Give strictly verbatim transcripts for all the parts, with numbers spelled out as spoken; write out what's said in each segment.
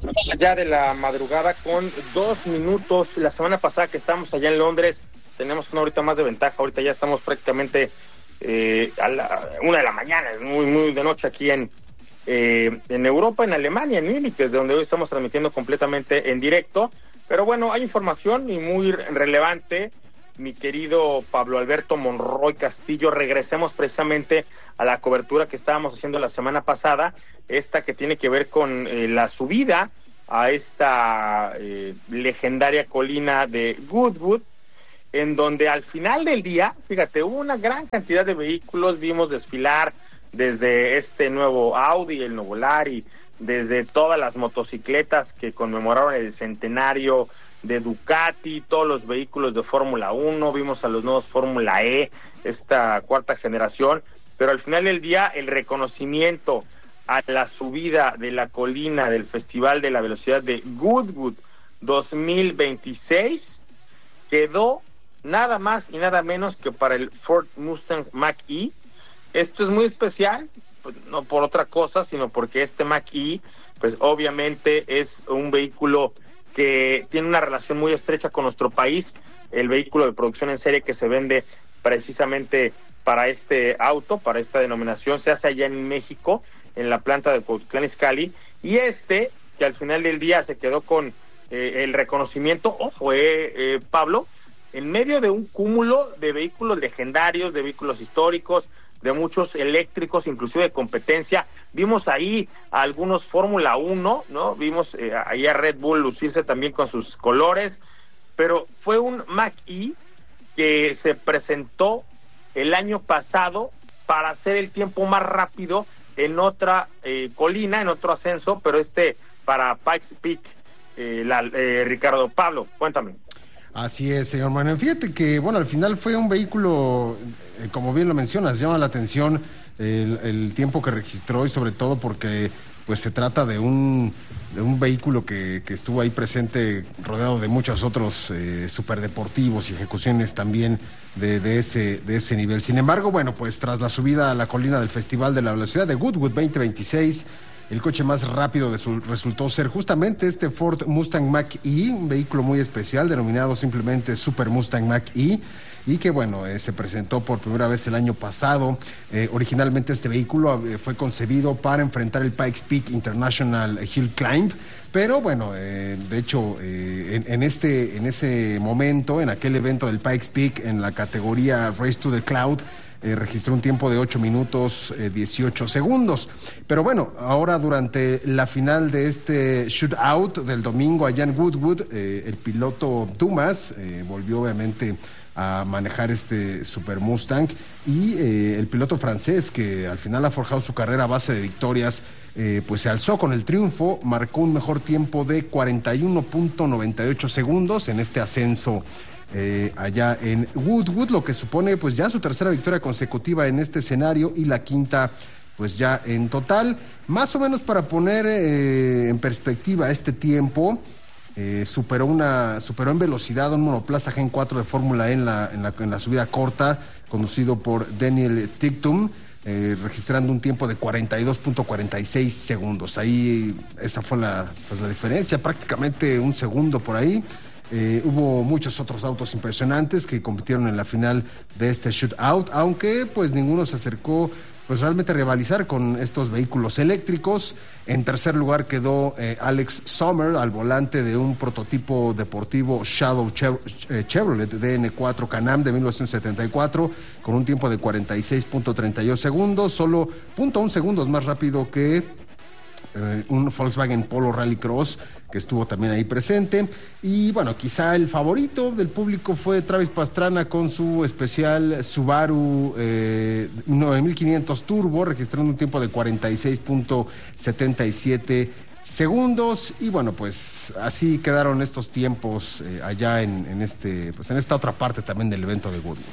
Ya de la madrugada con dos minutos. La semana pasada que estábamos allá en Londres, tenemos una horita más de ventaja. Ahorita ya estamos prácticamente eh, a la una de la mañana, muy, muy de noche aquí en, eh, en Europa, en Alemania, en Múnich, desde donde hoy estamos transmitiendo completamente en directo. Pero bueno, hay información y muy relevante. Mi querido Pablo Alberto Monroy Castillo, regresemos precisamente a la cobertura que estábamos haciendo la semana pasada, esta que tiene que ver con eh, la subida a esta eh, legendaria colina de Goodwood, en donde al final del día, fíjate, hubo una gran cantidad de vehículos, vimos desfilar desde este nuevo Audi, el nuevo Lari, desde todas las motocicletas que conmemoraron el centenario de Ducati, todos los vehículos de Fórmula uno, vimos a los nuevos Fórmula E, esta cuarta generación, pero al final del día el reconocimiento a la subida de la colina del Festival de la Velocidad de Goodwood dos mil veintiséis quedó nada más y nada menos que para el Ford Mustang Mach-E. Esto es muy especial, pues, no por otra cosa, sino porque este Mach-E, pues obviamente es un vehículo que tiene una relación muy estrecha con nuestro país, el vehículo de producción en serie que se vende precisamente para este auto, para esta denominación, se hace allá en México, en la planta de Cuautitlán Izcalli, y este, que al final del día se quedó con eh, el reconocimiento, ojo, eh, eh, Pablo, en medio de un cúmulo de vehículos legendarios, de vehículos históricos, de muchos eléctricos, inclusive de competencia. Vimos ahí a algunos Fórmula uno, ¿no? Vimos eh, ahí a Red Bull lucirse también con sus colores, pero fue un Mach-E que se presentó el año pasado para hacer el tiempo más rápido en otra eh, colina, en otro ascenso, pero este para Pikes Peak, eh, la, eh, Ricardo. Pablo, cuéntame. Así es, señor Manuel. Fíjate que, bueno, al final fue un vehículo, eh, como bien lo mencionas, llama la atención el, el tiempo que registró y sobre todo porque pues se trata de un, de un vehículo que, que estuvo ahí presente rodeado de muchos otros eh, superdeportivos y ejecuciones también de, de, ese, de ese nivel. Sin embargo, bueno, pues tras la subida a la colina del Festival de la Velocidad de Goodwood veinte veintiséis, el coche más rápido de su, resultó ser justamente este Ford Mustang Mach-E, un vehículo muy especial denominado simplemente Super Mustang Mach-E, y que bueno, eh, se presentó por primera vez el año pasado. Eh, originalmente este vehículo eh, fue concebido para enfrentar el Pikes Peak International Hill Climb, pero bueno, eh, de hecho, eh, en, en, este, en ese momento, en aquel evento del Pikes Peak, en la categoría Race to the Cloud, Eh, registró un tiempo de ocho minutos eh, dieciocho segundos. Pero bueno, ahora durante la final de este shootout del domingo allá en Goodwood, eh, el piloto Dumas eh, volvió obviamente a manejar este Super Mustang y eh, el piloto francés, que al final ha forjado su carrera a base de victorias, eh, pues se alzó con el triunfo, marcó un mejor tiempo de cuarenta y uno punto noventa y ocho segundos en este ascenso Eh, allá en Goodwood, lo que supone pues ya su tercera victoria consecutiva en este escenario y la quinta pues ya en total. Más o menos para poner eh, en perspectiva este tiempo, eh, superó una superó en velocidad un monoplaza Gen cuatro de Fórmula E en la, en la, en la subida corta, conducido por Daniel Ticktum, eh, registrando un tiempo de cuarenta y dos punto cuarenta y seis segundos. Ahí esa fue la, pues, la diferencia, prácticamente un segundo por ahí. Eh, hubo muchos otros autos impresionantes que compitieron en la final de este shootout, aunque pues ninguno se acercó pues realmente a rivalizar con estos vehículos eléctricos. En tercer lugar quedó eh, Alex Sommer al volante de un prototipo deportivo Shadow Chevrolet D N cuatro Can-Am de mil novecientos setenta y cuatro con un tiempo de cuarenta y seis punto treinta y dos segundos, solo cero punto uno segundos más rápido que Eh, un Volkswagen Polo Rallycross que estuvo también ahí presente. Y bueno, quizá el favorito del público fue Travis Pastrana con su especial Subaru eh, nueve mil quinientos Turbo, registrando un tiempo de cuarenta y seis punto setenta y siete segundos. Y bueno, pues así quedaron estos tiempos eh, allá en, en este pues en esta otra parte también del evento de Goodwood.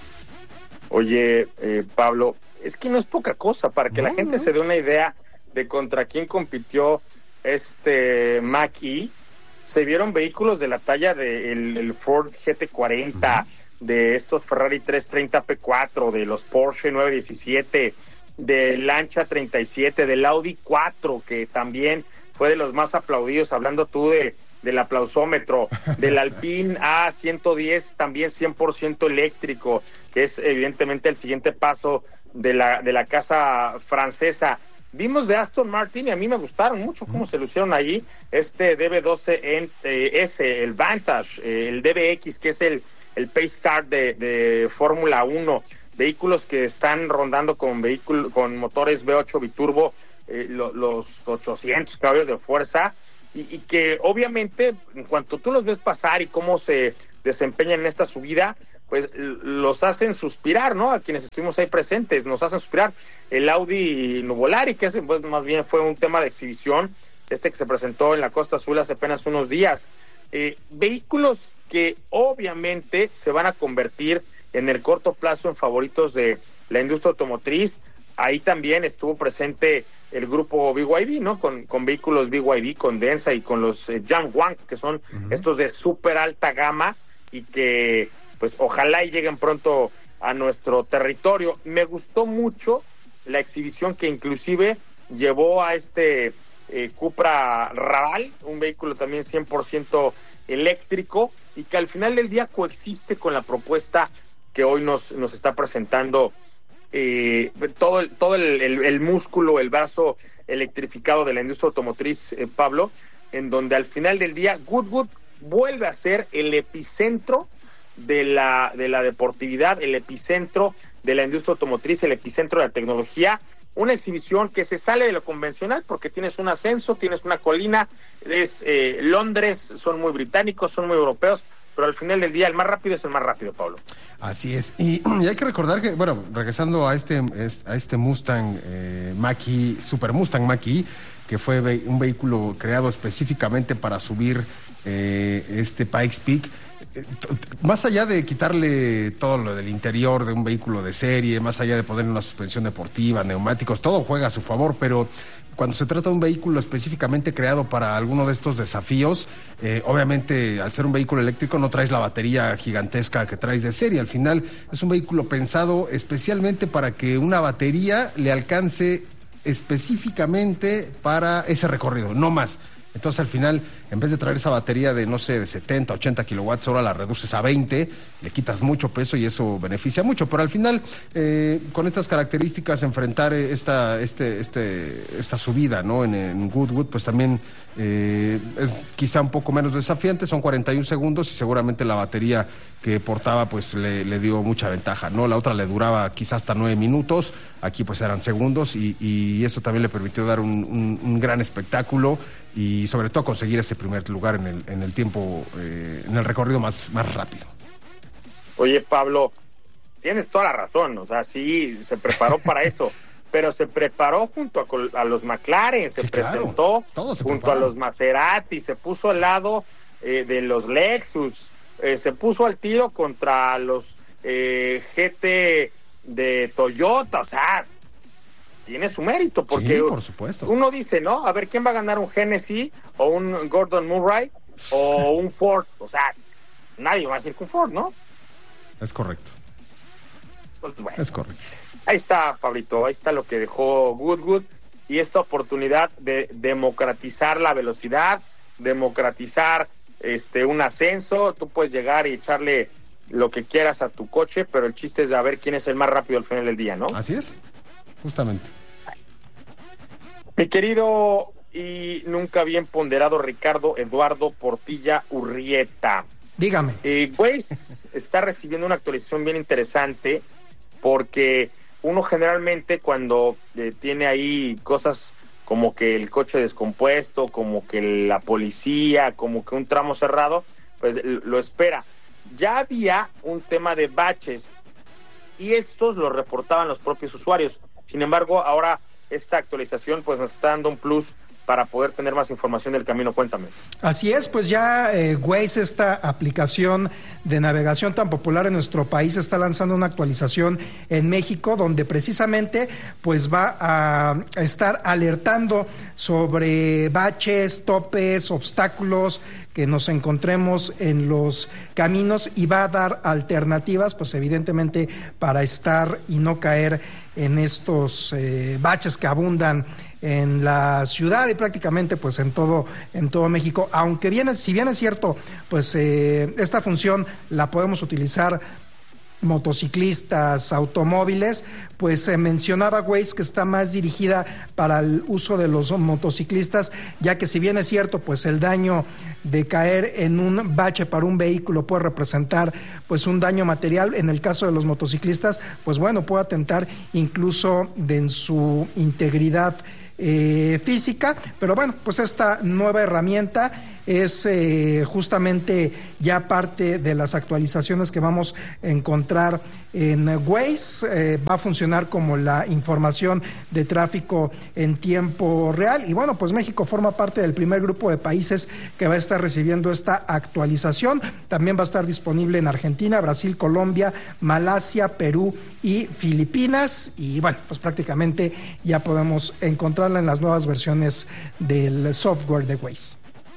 Oye, eh, Pablo, es que no es poca cosa, para que no, la gente no. se dé una idea de contra quién compitió este Mach-E. Se vieron vehículos de la talla del de el Ford G T cuarenta, uh-huh. de estos Ferrari trescientos treinta P cuatro, de los Porsche nueve diecisiete, del Lancia treinta y siete, del Audi cuatro, que también fue de los más aplaudidos, hablando tú de del aplausómetro, del Alpine A ciento diez, también cien por ciento eléctrico, que es evidentemente el siguiente paso de la de la casa francesa. Vimos de Aston Martin y a mí me gustaron mucho cómo se lucieron allí, este D B doce S, el Vantage, el D B X, que es el, el Pace Car de, de Fórmula uno, vehículos que están rondando con vehículos con motores V ocho biturbo, eh, lo, los ochocientos caballos de fuerza, y, y que obviamente en cuanto tú los ves pasar y cómo se desempeñan en esta subida, pues los hacen suspirar, ¿no? A quienes estuvimos ahí presentes, nos hacen suspirar. El Audi Nuvolari, que es, pues, más bien fue un tema de exhibición, este que se presentó en la Costa Azul hace apenas unos días. Eh, vehículos que obviamente se van a convertir en el corto plazo en favoritos de la industria automotriz. Ahí también estuvo presente el grupo B Y D, ¿no? Con, con vehículos B Y D, con Denza y con los eh, Jianghuang, que son uh-huh. estos de súper alta gama y que pues ojalá y lleguen pronto a nuestro territorio. Me gustó mucho la exhibición que inclusive llevó a este eh, Cupra Raval, un vehículo también cien por ciento eléctrico, y que al final del día coexiste con la propuesta que hoy nos, nos está presentando eh, todo, el, todo el, el, el músculo, el brazo electrificado de la industria automotriz, eh, Pablo, en donde al final del día Goodwood vuelve a ser el epicentro de la de la deportividad, el epicentro de la industria automotriz, el epicentro de la tecnología. Una exhibición que se sale de lo convencional porque tienes un ascenso, tienes una colina, es eh, Londres, son muy británicos, son muy europeos, pero al final del día el más rápido es el más rápido, Pablo. Así es, y, y hay que recordar que, bueno, regresando a este a este Mustang eh, Mach-E, Super Mustang Mach-E, que fue ve- un vehículo creado específicamente para subir eh, este Pikes Peak. Más allá de quitarle todo lo del interior de un vehículo de serie, más allá de ponerle una suspensión deportiva, neumáticos, todo juega a su favor, pero cuando se trata de un vehículo específicamente creado para alguno de estos desafíos, eh, obviamente al ser un vehículo eléctrico no traes la batería gigantesca que traes de serie. Al final es un vehículo pensado especialmente para que una batería le alcance específicamente para ese recorrido, no más. Entonces al final, en vez de traer esa batería de, no sé, de setenta, ochenta kilowatts hora, la reduces a veinte, le quitas mucho peso y eso beneficia mucho. Pero al final, eh, con estas características, enfrentar esta este este esta subida, ¿no? En, en Goodwood, pues también eh, es quizá un poco menos desafiante, son cuarenta y un segundos y seguramente la batería que portaba pues le, le dio mucha ventaja, ¿no? La otra le duraba quizá hasta nueve minutos, aquí pues eran segundos y, y eso también le permitió dar un, un, un gran espectáculo y sobre todo conseguir ese primer lugar en el, en el tiempo, eh, en el recorrido más, más rápido. Oye, Pablo, tienes toda la razón, o sea, sí, se preparó para eso, pero se preparó junto a, a los McLaren, se sí, presentó claro. se junto preparan. a los Maserati, se puso al lado eh, de los Lexus, eh, se puso al tiro contra los eh, G T de Toyota, o sea, tiene su mérito, porque sí, por supuesto. Uno dice, ¿no? A ver, ¿quién va a ganar, un Genesis o un Gordon Murray o un Ford? O sea, nadie va a decir que un Ford, ¿no? Es correcto. Pues, bueno, es correcto. Ahí está, Pablito, ahí está lo que dejó Goodwood y esta oportunidad de democratizar la velocidad, democratizar este un ascenso. Tú puedes llegar y echarle lo que quieras a tu coche, pero el chiste es de a ver quién es el más rápido al final del día, ¿no? Así es, justamente. Mi querido y nunca bien ponderado Ricardo Eduardo Portilla Urrieta. Dígame. Eh, Waze está recibiendo una actualización bien interesante porque uno generalmente cuando eh, tiene ahí cosas como que el coche descompuesto, como que la policía, como que un tramo cerrado, pues lo espera. Ya había un tema de baches y estos los reportaban los propios usuarios. Sin embargo, ahora esta actualización pues nos está dando un plus para poder tener más información del camino. Cuéntame. Así es, pues ya eh, Waze, esta aplicación de navegación tan popular en nuestro país, está lanzando una actualización en México donde precisamente pues va a estar alertando sobre baches, topes, obstáculos que nos encontremos en los caminos y va a dar alternativas, pues evidentemente para estar y no caer en estos eh, baches que abundan en la ciudad y prácticamente pues en todo en todo México, aunque bien, si bien es cierto, pues eh, esta función la podemos utilizar motociclistas, automóviles, pues eh, mencionaba Waze que está más dirigida para el uso de los motociclistas, ya que si bien es cierto, pues el daño de caer en un bache para un vehículo puede representar pues un daño material, en el caso de los motociclistas, pues bueno, puede atentar incluso de en su integridad eh, física, pero bueno, pues esta nueva herramienta es eh, justamente ya parte de las actualizaciones que vamos a encontrar en Waze. Eh, va a funcionar como la información de tráfico en tiempo real y bueno, pues México forma parte del primer grupo de países que va a estar recibiendo esta actualización. También va a estar disponible en Argentina, Brasil, Colombia, Malasia, Perú y Filipinas y bueno, pues prácticamente ya podemos encontrarla en las nuevas versiones del software de Waze.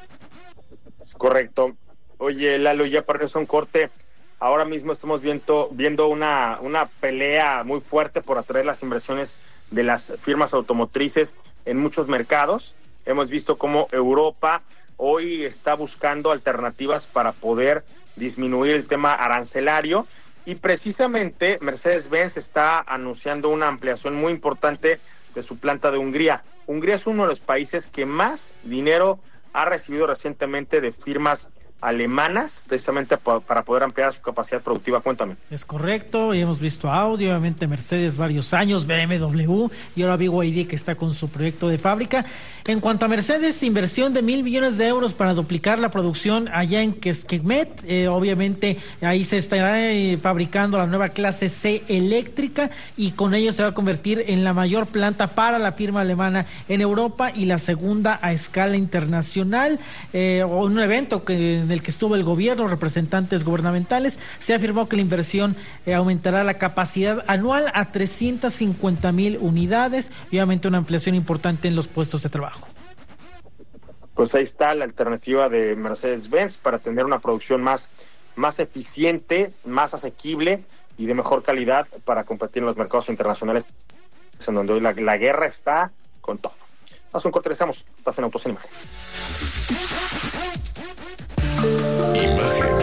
Correcto. Oye, Lalo, ya para irnos a un corte, ahora mismo estamos viendo, viendo una, una pelea muy fuerte por atraer las inversiones de las firmas automotrices en muchos mercados. Hemos visto cómo Europa hoy está buscando alternativas para poder disminuir el tema arancelario y precisamente Mercedes-Benz está anunciando una ampliación muy importante de su planta de Hungría. Hungría es uno de los países que más dinero ha recibido recientemente de firmas alemanas, precisamente para poder ampliar su capacidad productiva. Cuéntame. Es correcto, y hemos visto Audi, obviamente Mercedes varios años, B M W y ahora B Y D que está con su proyecto de fábrica. En cuanto a Mercedes, inversión de mil millones de euros para duplicar la producción allá en Kecskemét, eh, obviamente ahí se estará eh, fabricando la nueva clase C eléctrica y con ello se va a convertir en la mayor planta para la firma alemana en Europa y la segunda a escala internacional. Eh, un evento que en el que estuvo el gobierno, representantes gubernamentales, se afirmó que la inversión eh, aumentará la capacidad anual a trescientas cincuenta mil unidades y obviamente una ampliación importante en los puestos de trabajo. Pues ahí está la alternativa de Mercedes-Benz para tener una producción más, más eficiente, más asequible y de mejor calidad para competir en los mercados internacionales, en donde hoy la, la guerra está con todo. Vamos a un corte, regresamos. Estás en Autos en Imagen. Imagen.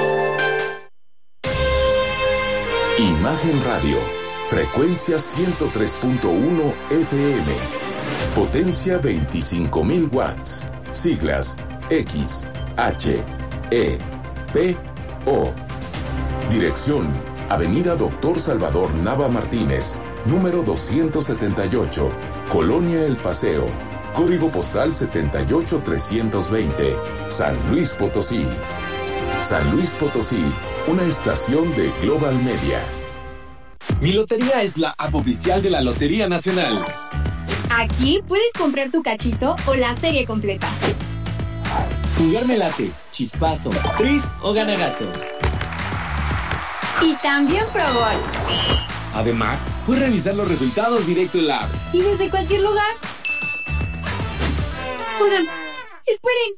Imagen Radio. Frecuencia ciento tres punto uno F M. Potencia veinticinco mil watts. Siglas X, H, E, P, O. Dirección: Avenida Doctor Salvador Nava Martínez, número doscientos setenta y ocho, Colonia El Paseo. Código postal setenta y ocho trescientos veinte, San Luis Potosí. San Luis Potosí, una estación de Global Media. Mi Lotería es la app oficial de la Lotería Nacional. Aquí puedes comprar tu cachito o la serie completa. Jugarme late, chispazo, tris o ganagato. Y también Pro Gol. Además, puedes revisar los resultados directo en la app. Y desde cualquier lugar. Oigan, esperen.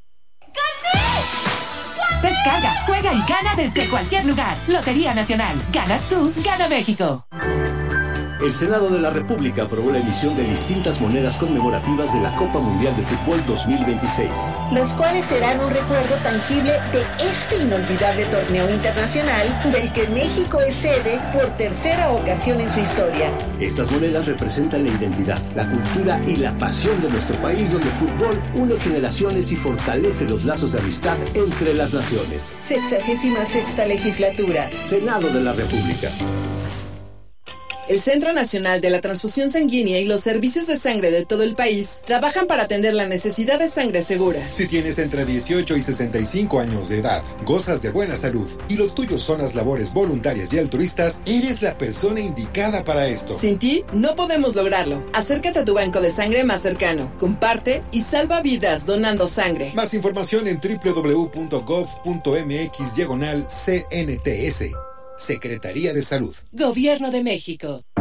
¡Gané! Descarga, juega y gana desde cualquier lugar. Lotería Nacional. Ganas tú, gana México. El Senado de la República aprobó la emisión de distintas monedas conmemorativas de la Copa Mundial de Fútbol dos mil veintiséis. Las cuales serán un recuerdo tangible de este inolvidable torneo internacional del que México es sede por tercera ocasión en su historia. Estas monedas representan la identidad, la cultura y la pasión de nuestro país, donde el fútbol une generaciones y fortalece los lazos de amistad entre las naciones. Sexagésima sexta legislatura. Senado de la República. El Centro Nacional de la Transfusión Sanguínea y los servicios de sangre de todo el país trabajan para atender la necesidad de sangre segura. Si tienes entre dieciocho y sesenta y cinco años de edad, gozas de buena salud y lo tuyo son las labores voluntarias y altruistas, eres la persona indicada para esto. Sin ti, no podemos lograrlo. Acércate a tu banco de sangre más cercano, comparte y salva vidas donando sangre. Más información en doble u doble u doble u punto gov punto m x diagonal C N T S. Secretaría de Salud. Gobierno de México.